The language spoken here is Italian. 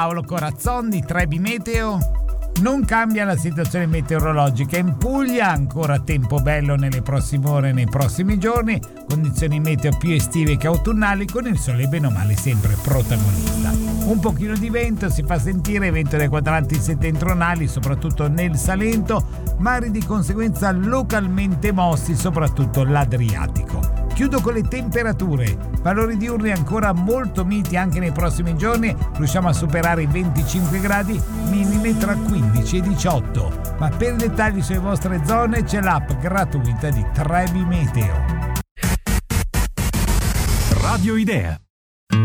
Paolo Corazzon di Trebi Meteo. Non cambia la situazione meteorologica in Puglia, ancora tempo bello nelle prossime ore e nei prossimi giorni, condizioni meteo più estive che autunnali, con il sole bene o male sempre protagonista. Un pochino di vento si fa sentire, vento dai quadranti settentrionali, soprattutto nel Salento, mari di conseguenza localmente mossi, soprattutto l'Adriatico. Chiudo con le temperature, valori diurni ancora molto miti anche nei prossimi giorni, riusciamo a superare i 25 gradi, minime tra 15 e 18. Ma per dettagli sulle vostre zone c'è l'app gratuita di Trebi Meteo. Radio Idea.